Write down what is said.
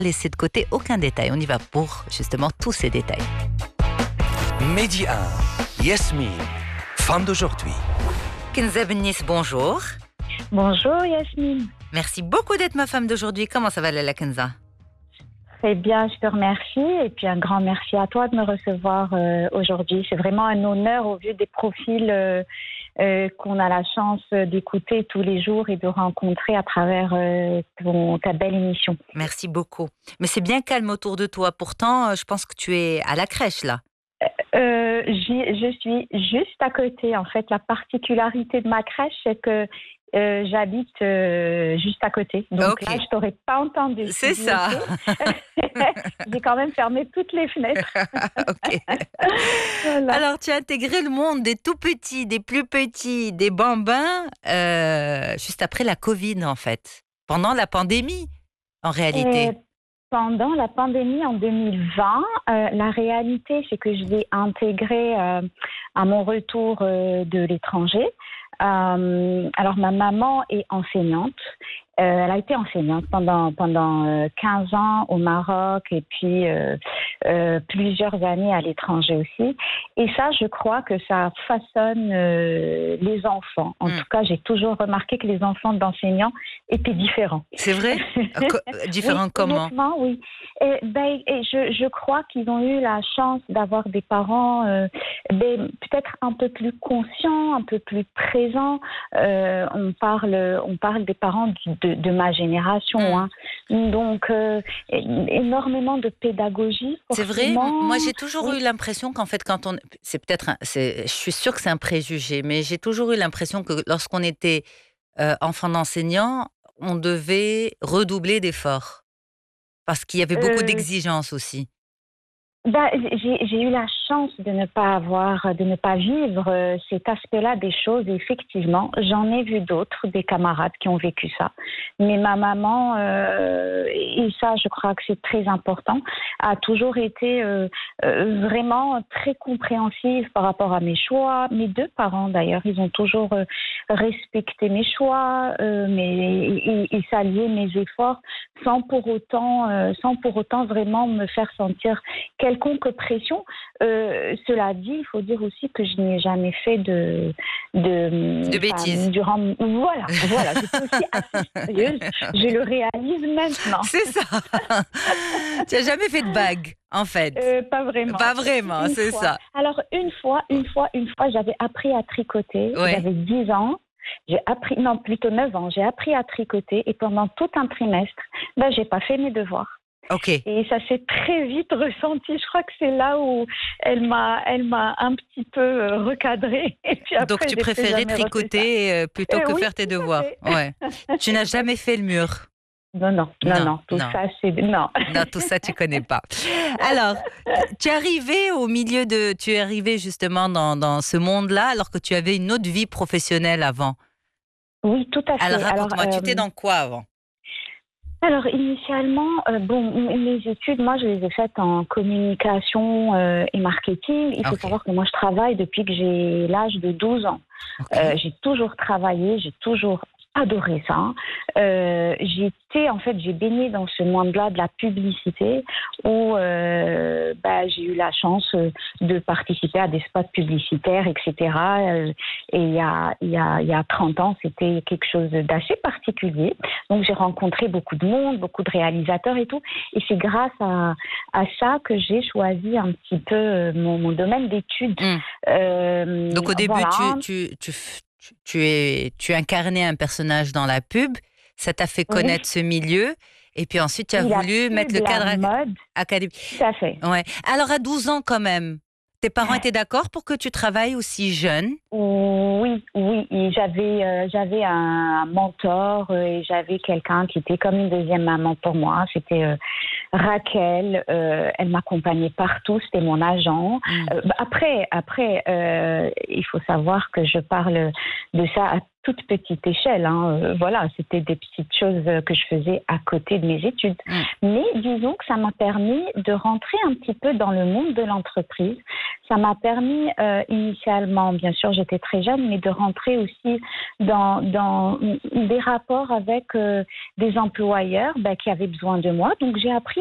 laisser de côté aucun détail. On y va pour justement tous ces détails. Midi 1, Yasmine, femme d'aujourd'hui. Kenza Bennis, bonjour. Bonjour Yasmine. Merci beaucoup d'être ma femme d'aujourd'hui. Comment ça va, Lala Kenza? Très bien, je te remercie. Et puis un grand merci à toi de me recevoir aujourd'hui. C'est vraiment un honneur au vu des profils qu'on a la chance d'écouter tous les jours et de rencontrer à travers ta belle émission. Merci beaucoup. Mais c'est bien calme autour de toi. Pourtant, je pense que tu es à la crèche là. Je suis juste à côté. En fait, la particularité de ma crèche, c'est que j'habite juste à côté. Donc là, je t'aurais pas entendu. C'est ça. J'ai quand même fermé toutes les fenêtres. Ok. Voilà. Alors, tu as intégré le monde des tout petits, des plus petits, des bambins, juste après la Covid, en fait. Pendant la pandémie, en réalité. Pendant la pandémie en 2020, la réalité, c'est que je l'ai intégré à mon retour de l'étranger. Alors, ma maman est enseignante. Elle a été enseignante pendant 15 ans au Maroc et puis plusieurs années à l'étranger aussi. Et ça, je crois que ça façonne les enfants. En tout cas, j'ai toujours remarqué que les enfants d'enseignants étaient différents. C'est vrai? Différents oui, comment? Honnêtement, oui. Je crois qu'ils ont eu la chance d'avoir des parents peut-être un peu plus conscients, un peu plus présents. On parle des parents de ma génération. Hein. Donc, énormément de pédagogie. C'est vrai. Moi, j'ai toujours eu l'impression qu'en fait, je suis sûre que c'est un préjugé, mais j'ai toujours eu l'impression que lorsqu'on était enfant d'enseignant, on devait redoubler d'efforts parce qu'il y avait beaucoup d'exigences aussi. J'ai eu la chance de ne pas vivre cet aspect-là des choses. Et effectivement, j'en ai vu d'autres, des camarades qui ont vécu ça. Mais ma maman, et ça, je crois que c'est très important, a toujours été vraiment très compréhensive par rapport à mes choix. Mes deux parents, d'ailleurs, ils ont toujours respecté mes choix, et salué mes efforts, sans pour autant vraiment me faire sentir quelconque pression. Cela dit, il faut dire aussi que je n'ai jamais fait de bêtises. Voilà, j'étais aussi assez sérieuse. Je le réalise maintenant. C'est ça. Tu n'as jamais fait de bague, en fait. Pas vraiment. Pas vraiment, c'est ça. Alors, une fois, j'avais appris à tricoter. Ouais. J'avais 10 ans. Plutôt 9 ans. J'ai appris à tricoter et pendant tout un trimestre, j'ai pas fait mes devoirs. Okay. Et ça s'est très vite ressenti. Je crois que c'est là où elle m'a un petit peu recadrée. Et puis après, donc tu préférais tricoter plutôt que faire tes devoirs. Ouais. Tu n'as jamais fait le mur? Non. Tout ça, c'est... Non, tout ça, tu connais pas. Alors, tu es arrivé justement dans ce monde-là alors que tu avais une autre vie professionnelle avant. Oui, tout à fait. Alors, raconte-moi, tu étais dans quoi avant? Alors, initialement, mes études, moi, je les ai faites en communication et marketing. Il faut savoir que moi, je travaille depuis que j'ai l'âge de 12 ans. Okay. J'ai toujours travaillé, j'ai toujours adoré ça. J'ai baigné dans ce monde-là de la publicité où j'ai eu la chance de participer à des spots publicitaires, etc. Et il y a 30 ans, c'était quelque chose d'assez particulier. Donc, j'ai rencontré beaucoup de monde, beaucoup de réalisateurs et tout. Et c'est grâce à ça que j'ai choisi un petit peu mon domaine d'études. Donc, au début, voilà. Tu incarnais un personnage dans la pub, ça t'a fait connaître ce milieu, et puis ensuite tu as voulu mettre le cadre académique. Tout à fait. Ouais. Alors à 12 ans quand même, tes parents étaient d'accord pour que tu travailles aussi jeune? Oui. Et j'avais un mentor et j'avais quelqu'un qui était comme une deuxième maman pour moi. C'était Raquel, elle m'accompagnait partout, c'était mon agent. Après, il faut savoir que je parle de ça à toute petite échelle. Voilà, c'était des petites choses que je faisais à côté de mes études. Mais disons que ça m'a permis de rentrer un petit peu dans le monde de l'entreprise. Ça m'a permis initialement, bien sûr j'étais très jeune, mais de rentrer aussi dans des rapports avec des employeurs qui avaient besoin de moi. Donc j'ai appris